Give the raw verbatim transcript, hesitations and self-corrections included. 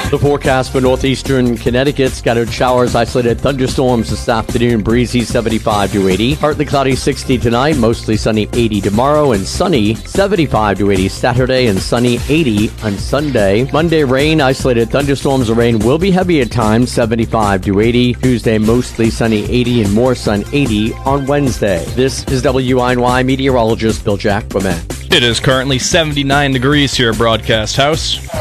The forecast for northeastern Connecticut: scattered showers, isolated thunderstorms this afternoon, breezy seventy-five to eighty. Partly cloudy sixty tonight, mostly sunny eighty tomorrow, and sunny seventy-five to eighty Saturday, and sunny eighty on Sunday. Monday rain, isolated thunderstorms. The rain will be heavy at times, seventy-five to eighty. Tuesday mostly sunny eighty and more sun eighty on Wednesday. This is W I N Y meteorologist Bill Jack Bowman. It is currently seventy-nine degrees here at Broadcast House.